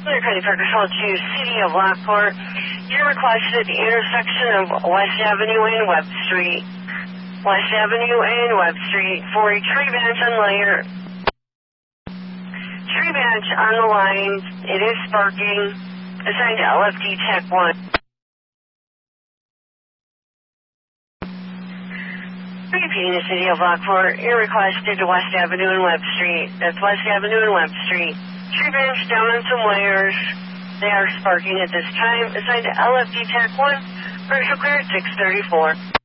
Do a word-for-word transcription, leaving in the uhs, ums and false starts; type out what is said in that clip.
Undercutting for control to City of Lockport. You're requested at the intersection of West Avenue and Webb Street. West Avenue and Webb Street for a tree bench on layer. Tree bench on the line. It is sparking. Assigned to L F D Tech one. Repeating the City of Lockport. You're requested to West Avenue and Webb Street. That's West Avenue and Webb Street. Tree bench down on some layers. They are sparking at this time. Assigned to L F D Tech one. Virtual clear at six thirty-four.